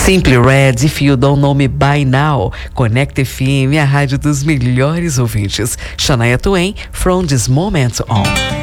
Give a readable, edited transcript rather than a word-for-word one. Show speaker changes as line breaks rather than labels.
Simply Red, If You Don't Know Me By Now. Connect FM, a rádio dos melhores ouvintes. Shania Twain, From This Moment On.